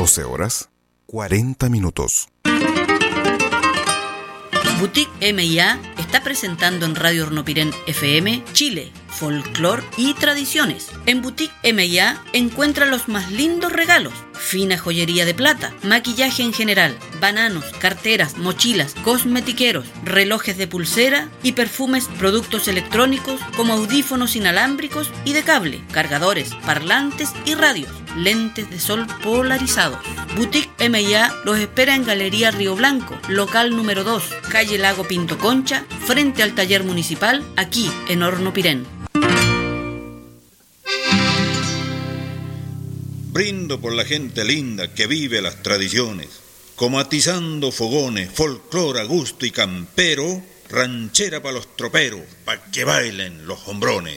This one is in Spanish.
12:40. Boutique M&A está presentando en Radio Hornopirén FM Chile, folclor y tradiciones. En Boutique M&A encuentra los más lindos regalos, fina joyería de plata, maquillaje en general, bananos, carteras, mochilas, cosmetiqueros, relojes de pulsera y perfumes, productos electrónicos como audífonos inalámbricos y de cable, cargadores, parlantes y radios, lentes de sol polarizados. Boutique M&A los espera en Galería Río Blanco, local número 2, calle Lago Pinto Concha, frente al taller municipal, aquí en Hornopirén. Brindo por la gente linda que vive las tradiciones, como atizando fogones, folclor a gusto y campero, ranchera pa' los troperos, pa' que bailen los hombrones.